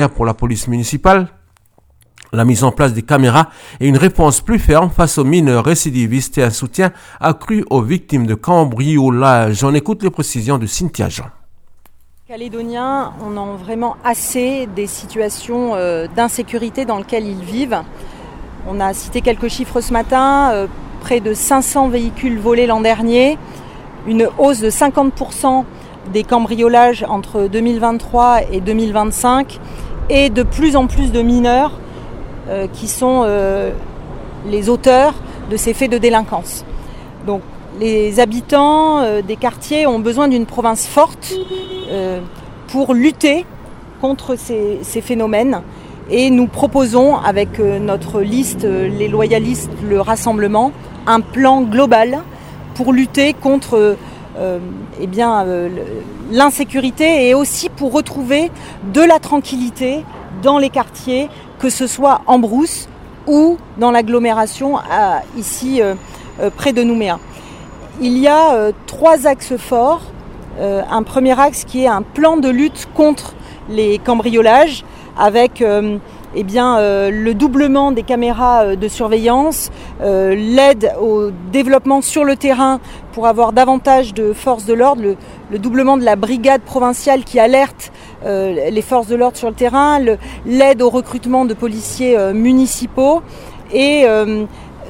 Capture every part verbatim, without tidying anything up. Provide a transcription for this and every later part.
quotidien pour la police municipale. La mise en place des caméras et une réponse plus ferme face aux mineurs récidivistes et un soutien accru aux victimes de cambriolage. On écoute les précisions de Cynthia Jean. Calédoniens, on a vraiment assez des situations euh, d'insécurité dans lesquelles ils vivent. On a cité quelques chiffres ce matin, euh, près de cinq cents véhicules volés l'an dernier, une hausse de cinquante pour cent des cambriolages entre deux mille vingt-trois et deux mille vingt-cinq et de plus en plus de mineurs euh, qui sont euh, les auteurs de ces faits de délinquance. Donc, les habitants euh, des quartiers ont besoin d'une province forte euh, pour lutter contre ces, ces phénomènes. Et nous proposons, avec euh, notre liste, euh, les loyalistes, le rassemblement, un plan global pour lutter contre euh, eh bien, euh, l'insécurité et aussi pour retrouver de la tranquillité dans les quartiers, que ce soit en Brousse ou dans l'agglomération à, ici euh, euh, près de Nouméa. Il y a euh, trois axes forts. Euh, un premier axe qui est un plan de lutte contre les cambriolages avec euh, eh bien, euh, le doublement des caméras de surveillance, euh, l'aide au développement sur le terrain pour avoir davantage de forces de l'ordre, le, le doublement de la brigade provinciale qui alerte euh, les forces de l'ordre sur le terrain, le, l'aide au recrutement de policiers euh, municipaux et euh,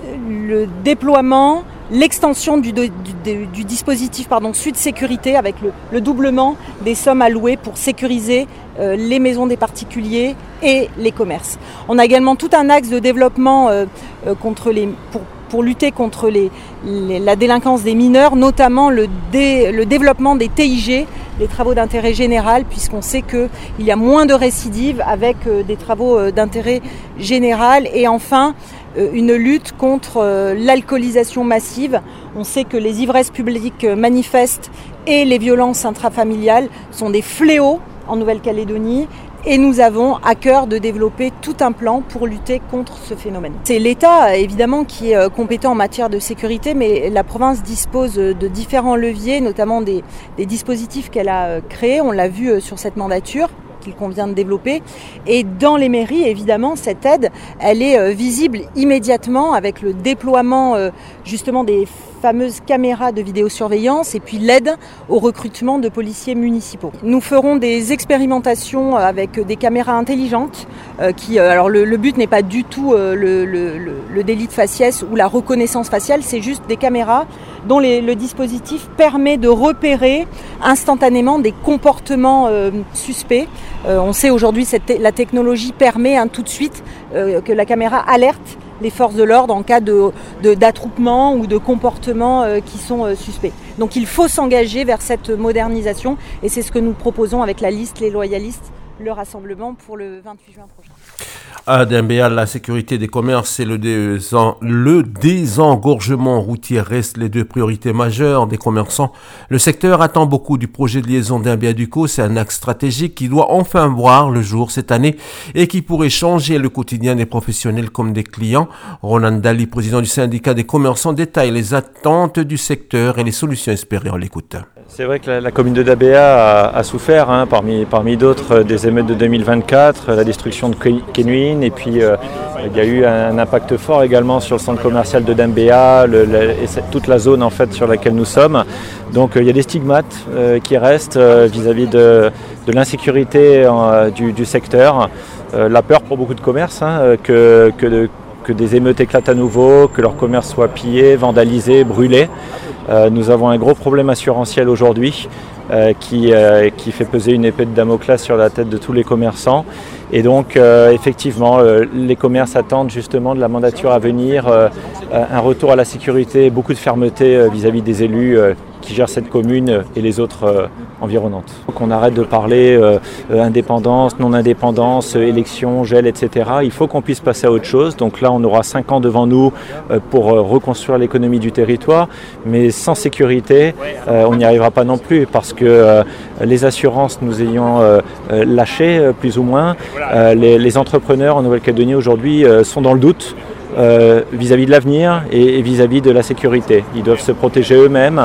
le déploiement, l'extension du, du, du, du dispositif pardon, Sud Sécurité avec le, le doublement des sommes allouées pour sécuriser euh, les maisons des particuliers et les commerces. On a également tout un axe de développement euh, euh, contre les, pour, pour lutter contre les, les, la délinquance des mineurs, notamment le, dé, le développement des T I G, des travaux d'intérêt général, puisqu'on sait qu'il y a moins de récidives avec euh, des travaux euh, d'intérêt général. Et enfin, une lutte contre l'alcoolisation massive. On sait que les ivresses publiques manifestes et les violences intrafamiliales sont des fléaux en Nouvelle-Calédonie et nous avons à cœur de développer tout un plan pour lutter contre ce phénomène. C'est l'État évidemment qui est compétent en matière de sécurité, mais la province dispose de différents leviers, notamment des, des dispositifs qu'elle a créés, on l'a vu sur cette mandature, qu'il convient de développer. Et dans les mairies, évidemment, cette aide, elle est visible immédiatement avec le déploiement justement des fameuses caméras de vidéosurveillance et puis l'aide au recrutement de policiers municipaux. Nous ferons des expérimentations avec des caméras intelligentes qui, alors le, le but n'est pas du tout le, le, le délit de faciès ou la reconnaissance faciale, c'est juste des caméras dont les, le dispositif permet de repérer instantanément des comportements euh, suspects. Euh, on sait aujourd'hui que la technologie permet hein, tout de suite euh, que la caméra alerte les forces de l'ordre en cas de, de, d'attroupement ou de comportements euh, qui sont euh, suspects. Donc il faut s'engager vers cette modernisation et c'est ce que nous proposons avec la liste Les Loyalistes, le rassemblement pour le vingt-huit juin prochain. À Dembéa, la sécurité des commerces et le, désen... le désengorgement routier restent les deux priorités majeures des commerçants. Le secteur attend beaucoup du projet de liaison Dembéa-Ducos. C'est un axe stratégique qui doit enfin voir le jour cette année et qui pourrait changer le quotidien des professionnels comme des clients. Ronan Dali, président du syndicat des commerçants, détaille les attentes du secteur et les solutions espérées. On l'écoute. C'est vrai que la, la commune de Dembéa a, a souffert, hein, parmi, parmi d'autres, des émeutes de deux mille vingt-quatre, la destruction de Kenouin, et puis euh, il y a eu un, un impact fort également sur le centre commercial de Dembéa le, le, et toute la zone en fait sur laquelle nous sommes. Donc euh, il y a des stigmates euh, qui restent euh, vis-à-vis de, de l'insécurité euh, du, du secteur, euh, la peur pour beaucoup de commerces hein, que, que, de, que des émeutes éclatent à nouveau, que leur commerce soit pillé, vandalisé, brûlé. Euh, nous avons un gros problème assurantiel aujourd'hui euh, qui, euh, qui fait peser une épée de Damoclès sur la tête de tous les commerçants. Et donc euh, effectivement, euh, les commerces attendent justement de la mandature à venir euh, un retour à la sécurité, beaucoup de fermeté euh, vis-à-vis des élus euh, qui gèrent cette commune et les autres euh, environnantes. Donc on arrête de parler euh, indépendance, non-indépendance, élection, gel, et cetera. Il faut qu'on puisse passer à autre chose. Donc là, on aura cinq ans devant nous euh, pour euh, reconstruire l'économie du territoire. Mais sans sécurité, euh, on n'y arrivera pas non plus parce que euh, les assurances nous ayant euh, lâchés, euh, plus ou moins, euh, les, les entrepreneurs en Nouvelle-Calédonie aujourd'hui euh, sont dans le doute. Euh, vis-à-vis de l'avenir et, et vis-à-vis de la sécurité. Ils doivent se protéger eux-mêmes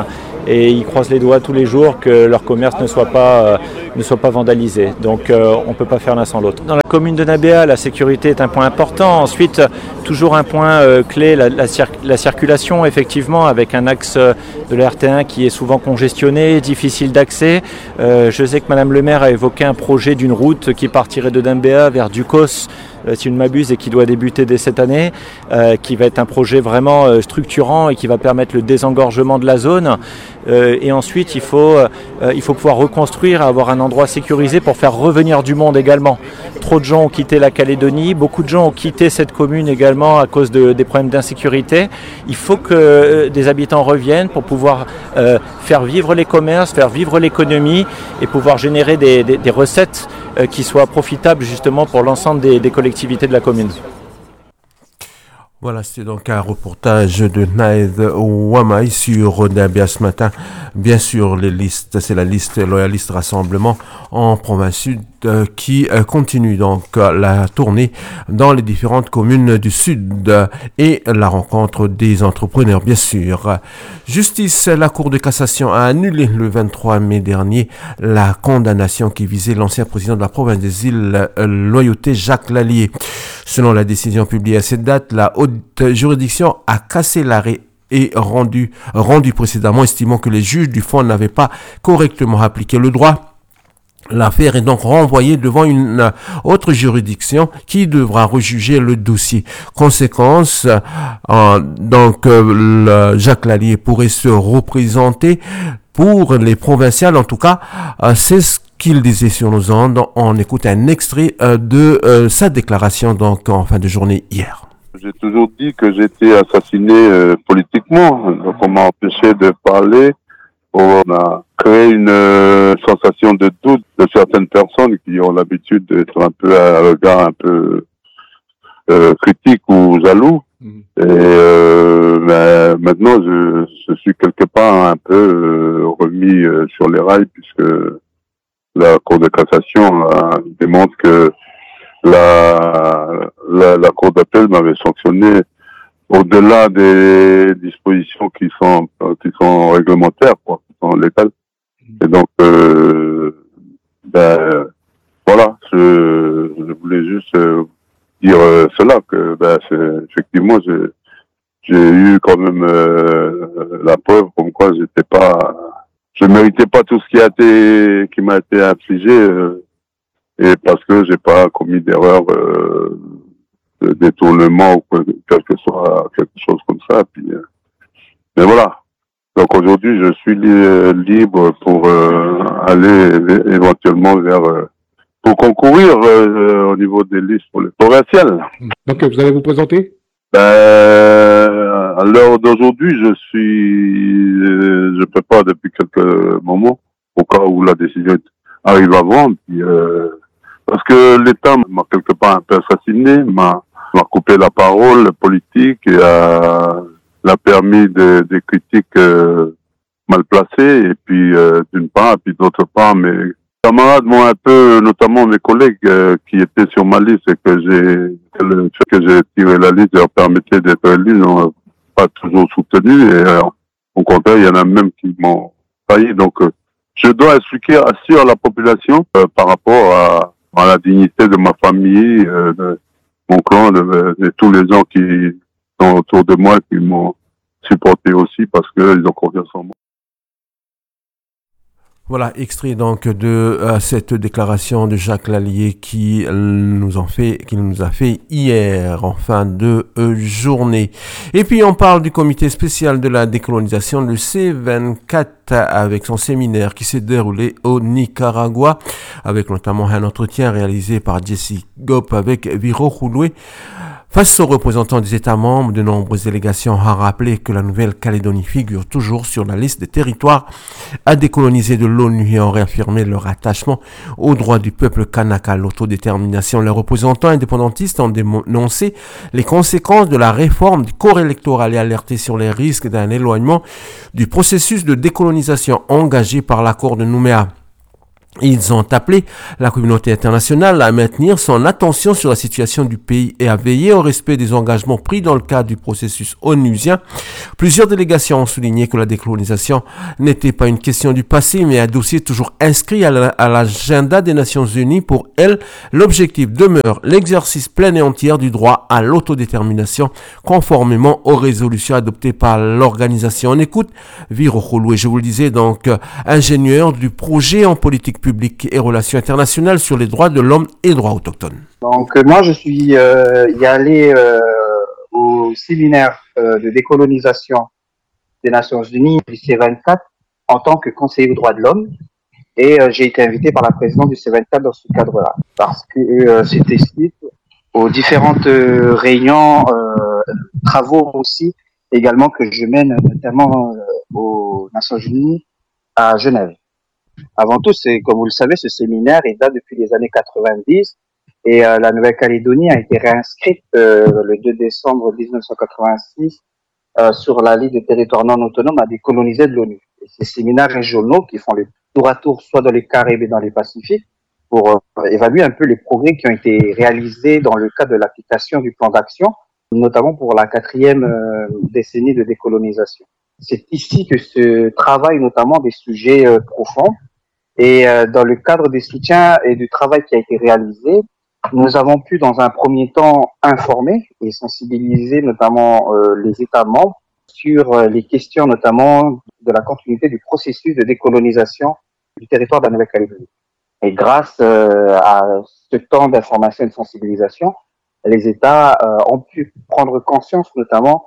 et ils croisent les doigts tous les jours que leur commerce ne soit pas, euh, ne soit pas vandalisé. Donc euh, on ne peut pas faire l'un sans l'autre. Dans la commune de Nabéa, la sécurité est un point important. Ensuite, toujours un point euh, clé, la, la, cir- la circulation, effectivement, avec un axe de la R T un qui est souvent congestionné, difficile d'accès. Euh, je sais que Madame le maire a évoqué un projet d'une route qui partirait de Dambéa vers Ducos, euh, si je ne m'abuse, et qui doit débuter dès cette année, euh, qui va être un projet vraiment euh, structurant et qui va permettre le désengorgement de la zone. Euh, et ensuite, il faut, euh, il faut pouvoir reconstruire, avoir un endroit sécurisé pour faire revenir du monde également. Trop de gens ont quitté la Calédonie, beaucoup de gens ont quitté cette commune également à cause de, des problèmes d'insécurité. Il faut que euh, des habitants reviennent pour pouvoir euh, faire vivre les commerces, faire vivre l'économie et pouvoir générer des, des, des recettes euh, qui soient profitables justement pour l'ensemble des, des collectivités de la commune. Voilà, c'était donc un reportage de Naïd Ouamay sur Nabéa ce matin. Bien sûr, les listes, c'est la liste Loyaliste Rassemblement en province sud euh, qui euh, continue donc euh, la tournée dans les différentes communes du sud euh, et la rencontre des entrepreneurs, bien sûr. Justice, la Cour de cassation a annulé le vingt-trois mai dernier la condamnation qui visait l'ancien président de la province des îles euh, Loyauté, Jacques Lallier. Selon la décision publiée à cette date, la haute juridiction a cassé l'arrêt et rendu, rendu précédemment, estimant que les juges du fond n'avaient pas correctement appliqué le droit. L'affaire est donc renvoyée devant une autre juridiction qui devra rejuger le dossier. Conséquence, euh, donc euh, le Jacques Lallier pourrait se représenter pour les provinciales. En tout cas, euh, c'est ce qu'il disait sur nos ondes. On écoute un extrait euh, de euh, sa déclaration donc en fin de journée hier. J'ai toujours dit que j'étais assassiné euh, politiquement, donc on m'a empêché de parler. On a créé une euh, sensation de doute de certaines personnes qui ont l'habitude d'être un peu à un regard un peu euh, critique ou jaloux. Mmh. Et euh, ben, maintenant, je, je suis quelque part un peu euh, remis euh, sur les rails puisque la Cour de cassation euh, démontre que la, la, la Cour d'appel m'avait sanctionné au-delà des dispositions qui sont qui sont réglementaires, quoi, qui sont légales. Et donc, euh, ben voilà, je, je voulais juste euh, dire euh, cela que ben c'est effectivement j'ai j'ai eu quand même euh, la preuve comme quoi j'étais pas je méritais pas tout ce qui a été qui m'a été infligé euh, et parce que j'ai pas commis d'erreur euh, de détournement ou quel que soit quelque chose comme ça. Puis, euh, mais voilà. Donc aujourd'hui, je suis li- libre pour euh, aller é- éventuellement vers euh, pour concourir euh, au niveau des listes pour les provinciales. Donc vous allez vous présenter? Ben, à l'heure d'aujourd'hui, je suis, euh, je prépare depuis quelques moments au cas où la décision arrive avant. Puis, euh, parce que l'État m'a quelque part un peu assassiné, m'a m'a coupé la parole politique et a, l'a permis de, des critiques euh, mal placées, et puis euh, d'une part, et puis d'autre part, mes camarades m'ont un peu, notamment mes collègues euh, qui étaient sur ma liste et que j'ai que le fait que j'ai tiré la liste leur permettait d'être élu, n'ont pas toujours soutenu, et euh, au contraire, il y en a même qui m'ont failli. Donc, euh, je dois expliquer, assurer la population euh, par rapport à, à la dignité de ma famille, euh, de, mon clan, de, de tous les gens qui sont autour de moi, qui m'ont supporté aussi parce qu'ils ont confiance en moi. Voilà, extrait donc de euh, cette déclaration de Jacques Lallier qui euh, nous en fait, qui nous a fait hier en fin de euh, journée. Et puis on parle du comité spécial de la décolonisation, le C vingt-quatre, avec son séminaire qui s'est déroulé au Nicaragua, avec notamment un entretien réalisé par Jesse Gop avec Viro Khouloué. Face aux représentants des États membres, de nombreuses délégations ont rappelé que la Nouvelle-Calédonie figure toujours sur la liste des territoires à décoloniser de l'ONU et ont réaffirmé leur attachement aux droits du peuple kanak à l'autodétermination. Les représentants indépendantistes ont dénoncé les conséquences de la réforme du corps électoral et alerté sur les risques d'un éloignement du processus de décolonisation engagé par l'accord de Nouméa. Ils ont appelé la communauté internationale à maintenir son attention sur la situation du pays et à veiller au respect des engagements pris dans le cadre du processus onusien. Plusieurs délégations ont souligné que la décolonisation n'était pas une question du passé, mais un dossier toujours inscrit à l'agenda des Nations Unies. Pour elles, l'objectif demeure l'exercice plein et entier du droit à l'autodétermination, conformément aux résolutions adoptées par l'organisation. On écoute Viro Khoulou, et je vous le disais, donc, ingénieur du projet en politique publique et relations internationales sur les droits de l'homme et droits autochtones. Donc euh, moi je suis euh, y allé euh, au séminaire euh, de décolonisation des Nations Unies du C vingt-quatre en tant que conseiller aux droits de l'homme, et euh, j'ai été invité par la présidente du C vingt-quatre dans ce cadre-là parce que euh, c'était suite aux différentes euh, réunions, euh, travaux aussi également que je mène notamment euh, aux Nations Unies à Genève. Avant tout, c'est, comme vous le savez, ce séminaire, il date depuis les années quatre-vingt-dix, et euh, la Nouvelle-Calédonie a été réinscrite euh, le deux décembre dix-neuf cent quatre-vingt-six euh, sur la liste des territoires non autonomes à décoloniser de l'ONU. Et ces séminaires régionaux qui font le tour à tour soit dans les Caraïbes et dans les Pacifiques pour euh, évaluer un peu les progrès qui ont été réalisés dans le cadre de l'application du plan d'action, notamment pour la quatrième euh, décennie de décolonisation. C'est ici que se travaillent notamment des sujets euh, profonds. Et euh, dans le cadre des soutiens et du travail qui a été réalisé, nous avons pu dans un premier temps informer et sensibiliser notamment euh, les États membres sur euh, les questions notamment de la continuité du processus de décolonisation du territoire de la Nouvelle-Calédonie. Et grâce euh, à ce temps d'information et de sensibilisation, les États euh, ont pu prendre conscience notamment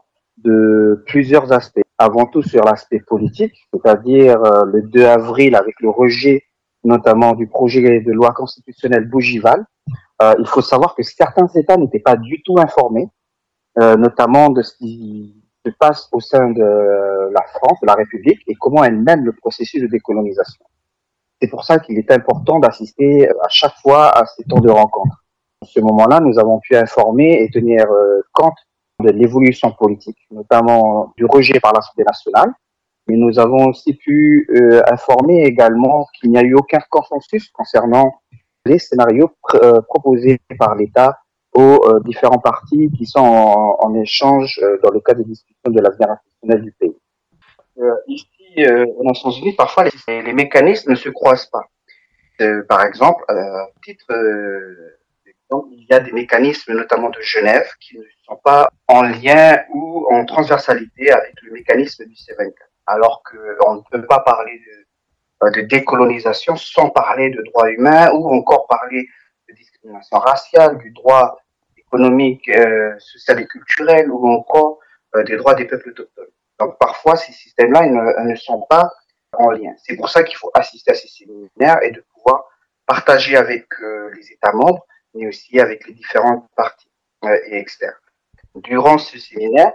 de plusieurs aspects. Avant tout sur l'aspect politique, c'est-à-dire euh, le deux avril avec le rejet notamment du projet de loi constitutionnelle Bougival. Euh, il faut savoir que certains États n'étaient pas du tout informés, euh, notamment de ce qui se passe au sein de la France, de la République, et comment elle mène le processus de décolonisation. C'est pour ça qu'il est important d'assister à chaque fois à ces temps de rencontre. À ce moment-là, nous avons pu informer et tenir euh, compte de l'évolution politique, notamment du rejet par l'Assemblée nationale. Mais nous avons aussi pu euh, informer également qu'il n'y a eu aucun consensus concernant les scénarios pr- euh, proposés par l'État aux euh, différents partis qui sont en, en échange euh, dans le cadre des discussions de l'avenir institutionnel du pays. Euh, ici, euh, aux Nations Unies, parfois les, les mécanismes ne se croisent pas. Euh, par exemple, à euh, titre euh, donc, il y a des mécanismes, notamment de Genève, qui ne sont pas en lien ou en transversalité avec le mécanisme du C vingt-quatre. Alors qu'on ne peut pas parler de, de décolonisation sans parler de droits humains ou encore parler de discrimination raciale, du droit économique, euh, social et culturel ou encore euh, des droits des peuples autochtones. Donc parfois, ces systèmes-là ils ne, ne sont pas en lien. C'est pour ça qu'il faut assister à ces séminaires et de pouvoir partager avec euh, les États membres, mais aussi avec les différentes parties euh, et externes. Durant ce séminaire,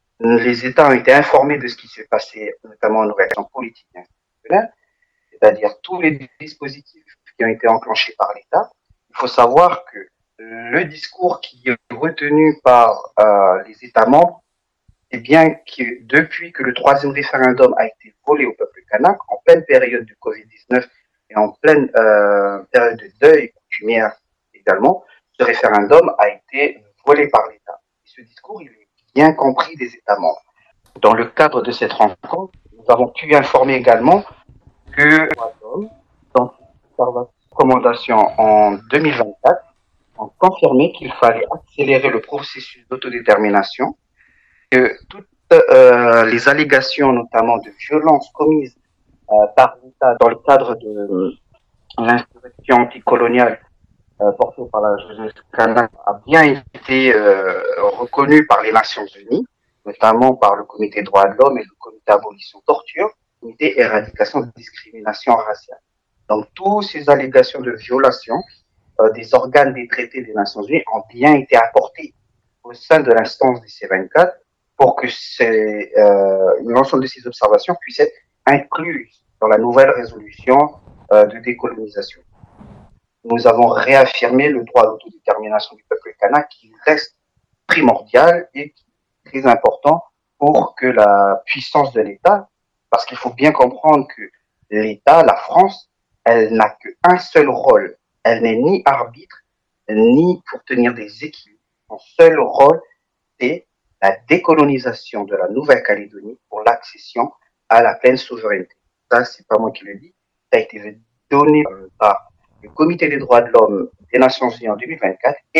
les États ont été informés de ce qui s'est passé, notamment en relation politique et institutionnelle, c'est-à-dire tous les dispositifs qui ont été enclenchés par l'État. Il faut savoir que le discours qui est retenu par euh, les États membres, c'est bien que depuis que le troisième référendum a été volé au peuple kanak, en pleine période du covid dix-neuf et en pleine euh, période de deuil coutumière également, ce référendum a été volé par l'État. Et ce discours, il est bien compris des États membres. Dans le cadre de cette rencontre, nous avons pu informer également que dans sa recommandation en deux mille vingt-quatre, ont confirmé qu'il fallait accélérer le processus d'autodétermination, que toutes euh, les allégations, notamment de violences commises euh, par l'État dans le cadre de euh, l'insurrection anticoloniale euh, portée par la jeunesse kanak, a bien été euh, reconnue par les Nations Unies, notamment par le Comité des droits de l'homme et le Comité abolition torture, le Comité éradication de discrimination raciale. Donc, toutes ces allégations de violation euh, des organes des traités des Nations Unies ont bien été apportées au sein de l'instance du C vingt-quatre pour que ces, euh, l'ensemble de ces observations puissent être incluses dans la nouvelle résolution euh, de décolonisation. Nous avons réaffirmé le droit à l'autodétermination du peuple kanak qui reste primordial et qui est très important pour que la puissance de l'État, parce qu'il faut bien comprendre que l'État, la France, elle n'a qu'un seul rôle. Elle n'est ni arbitre, ni pour tenir des équilibres. Son seul rôle, c'est la décolonisation de la Nouvelle-Calédonie pour l'accession à la pleine souveraineté. Ça, c'est pas moi qui le dis. Ça a été donné par le Comité des droits de l'homme des Nations Unies en deux mille vingt-quatre.